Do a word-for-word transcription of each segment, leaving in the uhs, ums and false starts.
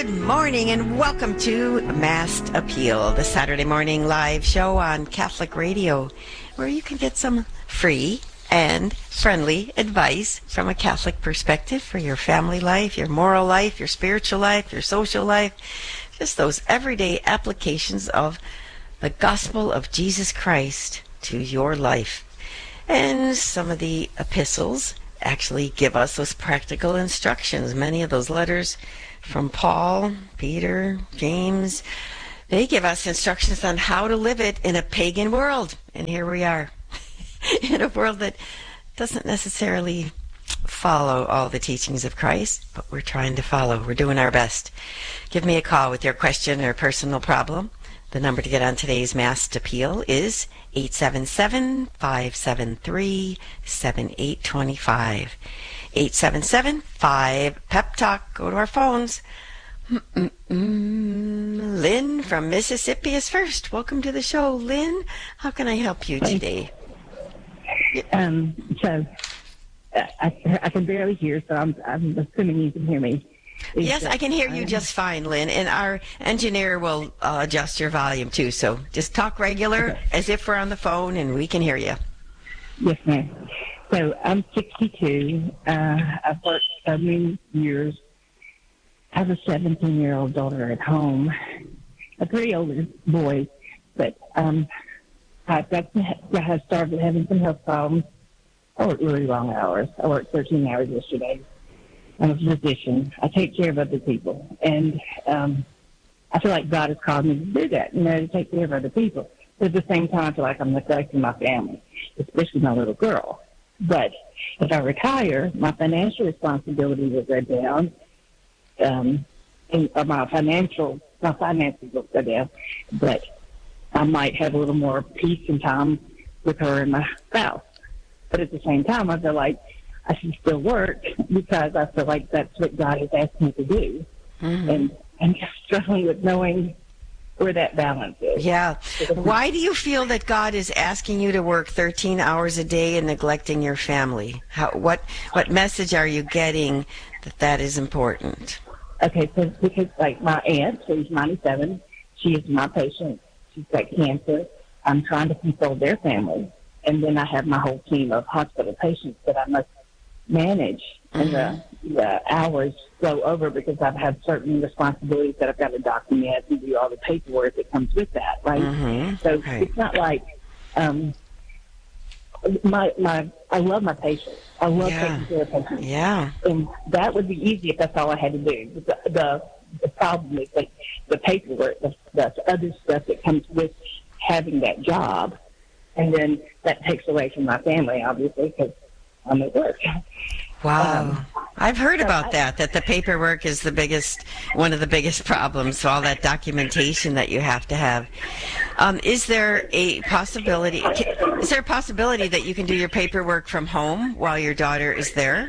Good morning and welcome to Masked Appeal, the Saturday morning live show on Catholic Radio, where you can get some free and friendly advice from a Catholic perspective for your family life, your moral life, your spiritual life, your social life, just those everyday applications of the gospel of Jesus Christ to your life. And some of the epistles actually give us those practical instructions. Many of those letters from Paul, Peter, James, they give us instructions on how to live it in a pagan world. And here we are, in a world that doesn't necessarily follow all the teachings of Christ, but we're trying to follow. We're doing our best. Give me a call with your question or personal problem. The number to get on today's Masked Appeal is eight seven seven, five seven three, seven eight two five. eight seven seven, five, Pep Talk. Go to our phones. Mm-mm-mm. Lynn from Mississippi is first. Welcome to the show, Lynn. How can I help you today? Um, so, uh, I, I can barely hear, so I'm, I'm assuming you can hear me. Is yes, that, I can hear you um, just fine, Lynn, and our engineer will uh, adjust your volume too, so just talk regular, okay. as if we're on the phone and we can hear you. Yes, ma'am. So, I'm sixty-two. Uh, I've worked so many years. I have a seventeen-year-old daughter at home, a pretty older boy, but um, I've got to, I have started having some health problems. I work really long hours. I worked thirteen hours yesterday. I'm a physician. I take care of other people. And um, I feel like God has called me to do that, you know, to take care of other people. But at the same time, I feel like I'm neglecting my family, especially my little girl. But if I retire, my financial responsibility will go down, um, and or my financial, my finances will go down. But I might have a little more peace and time with her and my spouse. But at the same time, I feel like I should still work because I feel like that's what God has asked me to do. Mm-hmm. And I'm just struggling with knowing where that balance is. Yeah. Why do you feel that God is asking you to work thirteen hours a day and neglecting your family? How, what what message are you getting that that is important? Okay, so because like my aunt, she's ninety-seven, she is my patient. She's got cancer. I'm trying to console their family. And then I have my whole team of hospital patients that I must manage, and mm-hmm. the, the hours go over because I've had certain responsibilities that I've got to document and do all the paperwork that comes with that, right? Mm-hmm. So okay. It's not like um, my my I love my patients. I love yeah. taking care of patients. Yeah, and that would be easy if that's all I had to do. But the the, the problem is like the paperwork, the, the other stuff that comes with having that job, and then that takes away from my family, obviously, because I'm at work. Wow. Um, I've heard so about I, that, that the paperwork is the biggest, one of the biggest problems, so all that documentation that you have to have. Um, is there a possibility, is there a possibility that you can do your paperwork from home while your daughter is there?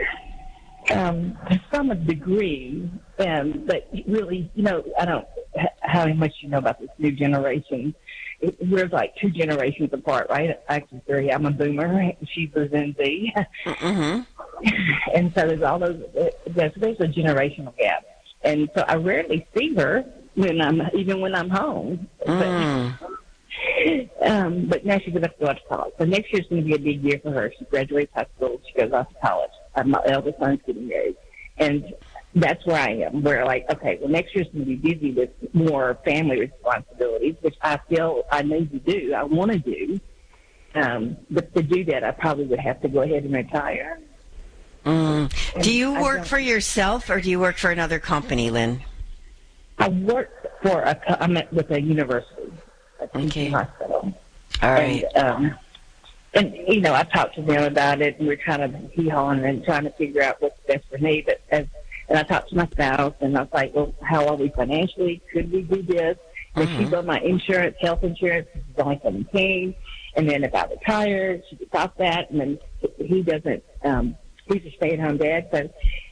Um, to some degree, um, but really, you know, I don't, how much you know about this new generation. It, we're like two generations apart, right? Actually, three. I'm a boomer. She's a Gen Z. Mm-hmm. And so there's all those, there's, there's a generational gap. And so I rarely see her when I'm, even when I'm home. Mm. But, um, but now she's about to go off to college. So next year's going to be a big year for her. She graduates high school. She goes off to college. Uh, my eldest son's getting married. And that's where I am, where like, okay, well, next year's going to be busy with more family responsibilities, which I feel I need to do, I want to do. Um, but to do that, I probably would have to go ahead and retire. Mm. And do you work I for yourself or do you work for another company, Lynn? I work for a, I'm at, with a university, a teaching okay. hospital. All right. And, um, and, you know, I talked to them about it, and we're kind of hee-hawing and trying to figure out what's best for me. But as And I talked to my spouse, and I was like, well, how are we financially? Could we do this? And mm-hmm. she's on my insurance, health insurance. She's only seventeen. And then if I retire, she could stop that. And then he doesn't, um, he's a stay-at-home dad. So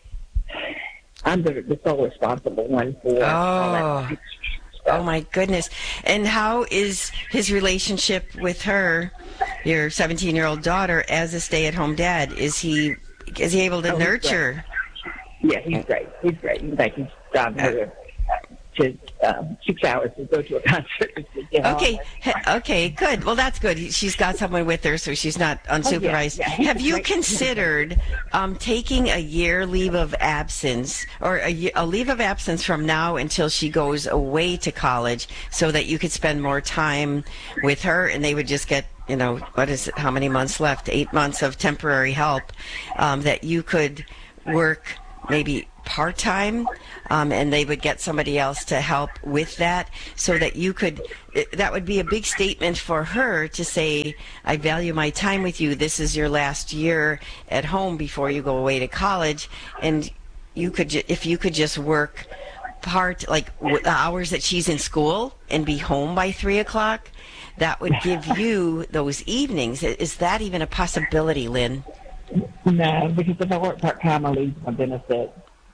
I'm the, the sole responsible one for oh. all that stuff. Oh, my goodness. And how is his relationship with her, your seventeen-year-old daughter, as a stay-at-home dad? Is he is he able to oh, nurture? Yeah, he's great. He's great. In fact, he's drive her to um, six hours to go to a concert. To get Okay, home. okay, good. Well, that's good. She's got someone with her, so she's not unsupervised. Oh, yeah, yeah. Have you considered um, taking a year leave of absence, or a, ye- a leave of absence from now until she goes away to college, so that you could spend more time with her, and they would just get, you know, what is it? How many months left? Eight months of temporary help, um, that you could work maybe part-time, um, and they would get somebody else to help with that, so that you could, that would be a big statement for her to say, I value my time with you. This is your last year at home before you go away to college. And you could, ju- if you could just work part, like w- the hours that she's in school and be home by three o'clock, that would give you those evenings. I- Is that even a possibility, Lynn? No, because if I work part-time, I lose my benefit.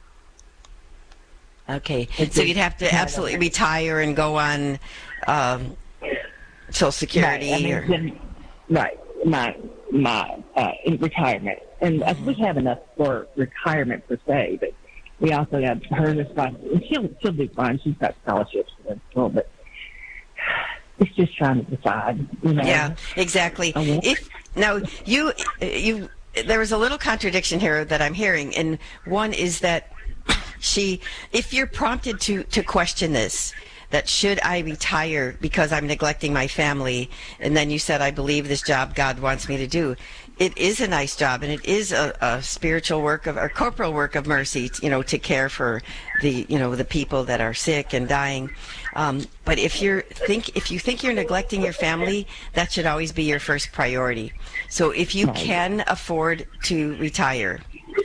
Okay, It's so a- you'd have to absolutely retire and go on um, Social Security. Right, I mean, or, then, right, my, my uh, in retirement. And uh, we have enough for retirement per se, but we also have her responsibility. And she'll, she'll do fine. She's got scholarships and stuff, but it's just trying to decide, you know. yeah, exactly. Okay. If now you you there is a little contradiction here that I'm hearing, and one is that she, if you're prompted to to question this, that should I retire because I'm neglecting my family, and then you said, I believe this job God wants me to do. It is a nice job, and it is a, a spiritual work of, or corporal work of mercy, you know, to care for the, you know, the people that are sick and dying. Um, but if you're think, if you think you're neglecting your family, that should always be your first priority. So if you can afford to retire,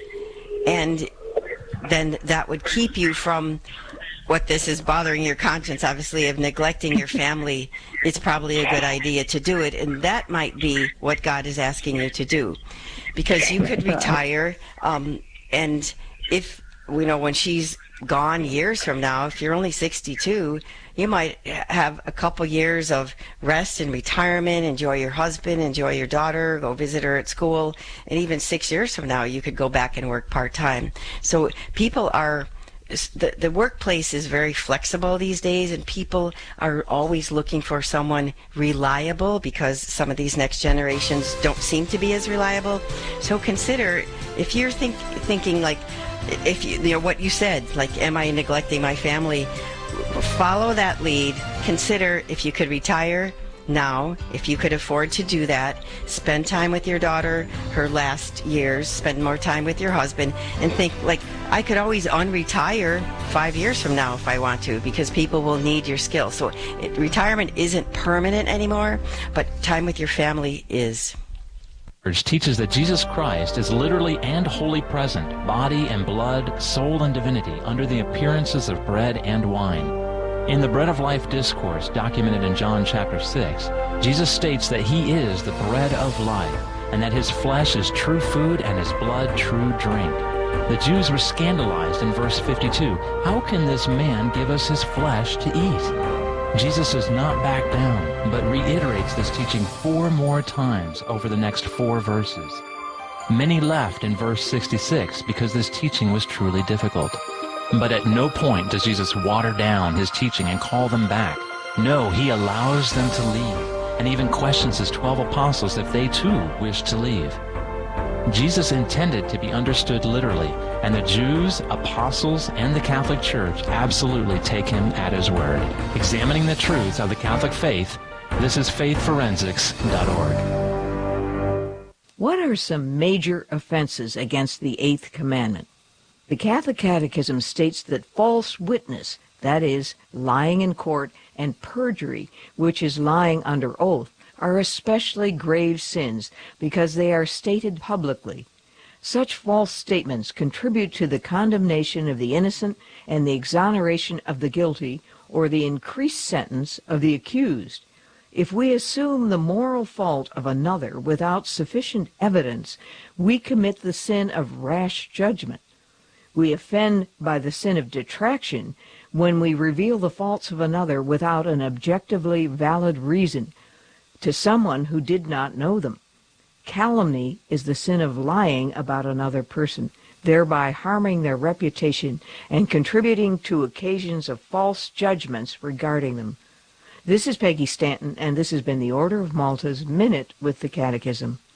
and then that would keep you from what this is bothering your conscience, obviously, of neglecting your family, it's probably a good idea to do it. And that might be what God is asking you to do. Because you could retire, um, and if, you know, when she's gone years from now, if you're only sixty-two, you might have a couple years of rest and retirement, enjoy your husband, enjoy your daughter, go visit her at school, and even six years from now, you could go back and work part-time. So people are... The, the workplace is very flexible these days, and people are always looking for someone reliable, because some of these next generations don't seem to be as reliable. So consider, if you're think, thinking like, if you, you know what you said, like, am I neglecting my family? Follow that lead. Consider if you could retire now, if you could afford to do that, spend time with your daughter her last years, spend more time with your husband, and think, like, I could always unretire five years from now if I want to, because people will need your skills. So it, retirement isn't permanent anymore, but time with your family is. Church teaches that Jesus Christ is literally and wholly present, body and blood, soul and divinity, under the appearances of bread and wine. In the Bread of Life discourse documented in John chapter six, Jesus states that he is the bread of life, and that his flesh is true food and his blood true drink. The Jews were scandalized in verse fifty-two. How can this man give us his flesh to eat? Jesus does not back down, but reiterates this teaching four more times over the next four verses. Many left in verse sixty-six because this teaching was truly difficult. But at no point does Jesus water down his teaching and call them back. No, he allows them to leave, and even questions his twelve apostles if they too wish to leave. Jesus intended to be understood literally, and the Jews, apostles, and the Catholic Church absolutely take him at his word. Examining the truths of the Catholic faith, this is faith forensics dot org. What are some major offenses against the Eighth Commandment? The Catholic Catechism states that false witness, that is, lying in court, and perjury, which is lying under oath, are especially grave sins because they are stated publicly. Such false statements contribute to the condemnation of the innocent and the exoneration of the guilty, or the increased sentence of the accused. If we assume the moral fault of another without sufficient evidence, we commit the sin of rash judgment. We offend by the sin of detraction when we reveal the faults of another without an objectively valid reason to someone who did not know them. Calumny is the sin of lying about another person. thereby harming their reputation and contributing to occasions of false judgments regarding them. This is Peggy Stanton, and this has been the Order of Malta's Minute with the Catechism.